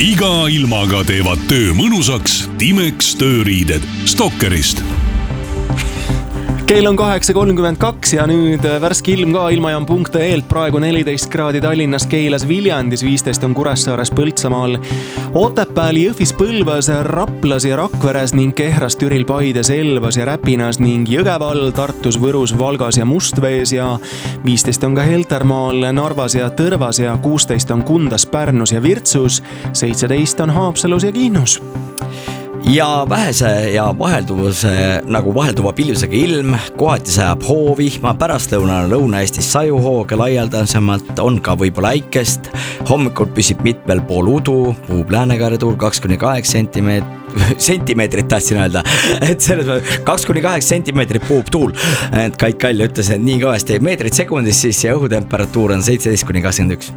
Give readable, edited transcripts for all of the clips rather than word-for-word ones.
Iga ilmaga teevad töö mõnusaks Timex tööriided Stalkerist. Kell on 8.32 ja nüüd värske ilm ka ilmajaam.eelt praegu 14 kraadi Tallinnas, Keilas, Viljandis, 15 on Kuressaares, Põltsamaal, Otepääl, Jõhvis, Põlvas, Raplas ja Rakveres ning Kehras, Türil, Paides, Elvas ja Räpinas ning Jõgeval, Tartus, Võrus, Valgas ja Mustvees ja 15 on ka Heltermaal, Narvas ja Tõrvas ja 16 on Kundas, Pärnus ja Virtsus, 17 on Haapsalus ja Kihnus. Ja vähese ja vahelduva piljusega ilm, kohati sajab hoovihma, pärastlõunal Lõuna-Eestis sajuhooga laialdasemalt, on ka võib-olla äikest, hommikul püsib mitmel pool udu, puhub Läänekarjatuul 2-8 sentimeetrit tahtsin öelda, et selles 2-8 sentimeetrit puhub tuul, et Kait Kall ütles, et nii kõvasti meetrit sekundis siis ja õhutemperatuur on 17-21.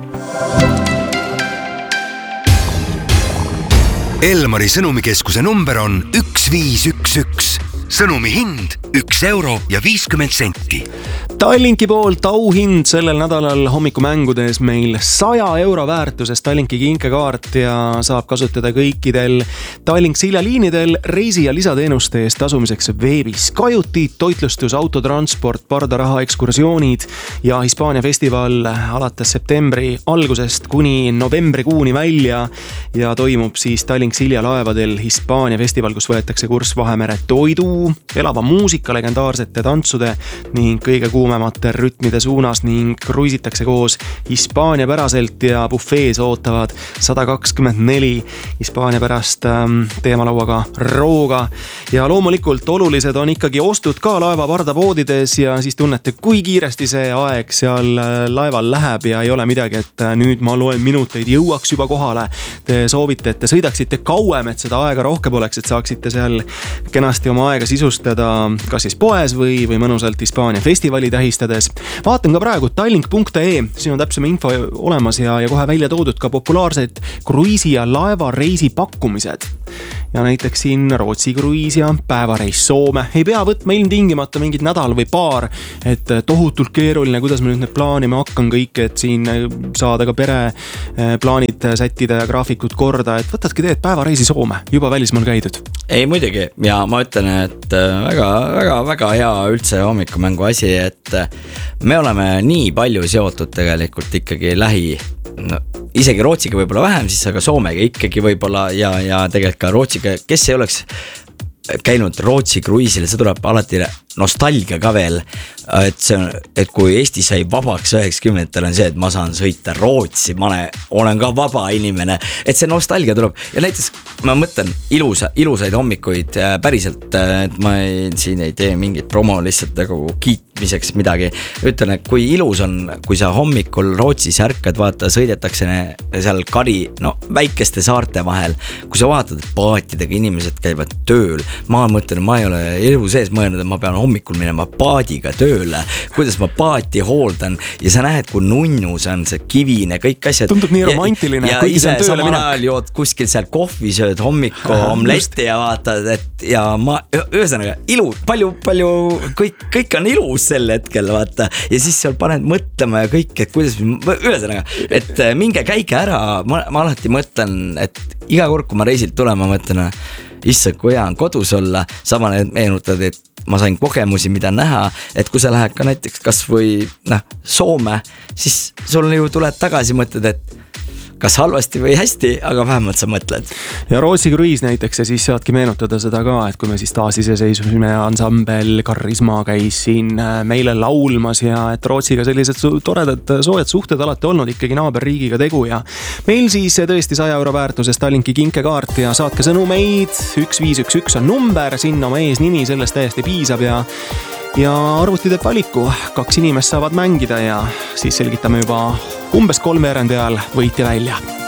Elmari sõnumikeskuse number on 1511. Sõnumi hind 1 euro ja 50 senti. Tallinki poolt auhind sellel nädalal hommikumängudes meil 100 euro väärtuses Tallinki kinkekaart ja saab kasutada kõikidel Tallink Silja liinidel reisi- ja lisateenuste eest tasumiseks veebis. Kajutid, toitlustus, autotransport, pardaraha, ekskursioonid ja Hispaania festival alates septembri algusest kuni novembrikuuni välja ja toimub siis Tallink Silja laevadel Hispaania festival, kus võetakse kurss Vahemere toidu, elava muusika, legendaarsete tantsude ning kõige kuumemate rütmide suunas ning kruisitakse koos Hispaania päraselt ja bufees ootavad 124 Hispaania pärast teemalauaga rooga. Ja loomulikult olulised on ikkagi ostud ka laeva pardavoodides ja siis tunnete, kui kiiresti see aeg seal laeval läheb ja ei ole midagi, et nüüd ma loen minuteid, jõuaks juba kohale. Te soovite, et te sõidaksite kauem, et seda aega rohkem oleks, et saaksite seal kenasti oma aega sisustada kas siis poes või mõnusalt Hispaania festivali tähistades. Vaatan ka praegu tallink.ee, siin on täpsem info olemas ja kohe välja toodud ka populaarsed kruiisi ja laevareisi pakkumised. Ja näiteks siin Rootsi kruiis ja päevareis Soome. Ei pea võtma ilmtingimata mingid nädal või paar, et tohutult keeruline, kuidas ma nüüd need plaanima hakkan kõik, et siin saada ka pere plaanid sättida ja graafikud korda, et võtadki teed päevareisi Soome, juba välismaal käidud. Ei muidugi ja ma ütlen, et väga hea üldse hommikumängu asi, et me oleme nii palju seotud tegelikult ikkagi isegi Rootsiga võib-olla vähem, siis aga Soomega ikkagi võib-olla ja tegelikult ka Rootsiga, kes ei oleks käinud Rootsi kruiisile, see tuleb alati nostalgia ka veel, et kui Eesti sai vabaks 90-tel on see, et ma saan sõita Rootsi, ma olen ka vaba inimene, et see nostalgia tuleb ja näiteks ma mõtlen ilusaid hommikuid päriselt, et ma siin ei tee mingit promo lihtsalt kiitmiseks midagi, ütlen, et kui ilus on, kui sa hommikul Rootsis ärkad, vaata, sõidetakse seal väikeste saarte vahel, kui sa vaatad, et paatidega inimesed käivad tööl, ma mõtlen, ma ei ole elu sees mõelnud, et ma pean hommikul minema paadiga tööle, kuidas ma paati hooldan ja sa näed, kui nunnus on see kivine, kõik asjad. Tundub nii romantiline. Ja ise samal ajal jood kuskil seal kohvi, sööd hommiku omletti ja vaatad, et ja ma, ühesõnaga, ilu, palju, kõik on ilus sel hetkel, vaata, ja siis seal paned mõtlema ja kõik, et kuidas, ühesõnaga, et minge käige ära, ma alati mõtlen, et iga kord, kui ma reisilt tulen, ma mõtlen, issand, kui hea on kodus olla, samal meenutad, et ma sain kogemusi, mida näha, et kui sa lähed ka näiteks kas või Soome, siis sul ju tuled tagasi, mõtled, et kas halvasti või hästi, aga vähemalt sa mõtled. Ja Rootsi kruiis näiteks ja siis saadki meenutada seda ka, et kui me siis taasiseseisvusime ansambel Karisma käis siin meile laulmas ja et Rootsiga sellised toredad soojad suhted alati olnud ikkagi naaberriigiga tegu ja meil siis tõesti 100 euro väärtuses Tallinki kinkekaart ja saatke sõnumeid, 1511 on number, sinna oma eesnimi, sellest täiesti piisab ja arvuti teeb valiku, 2 inimest saavad mängida ja siis selgitame juba umbes 3 ajal võitja välja.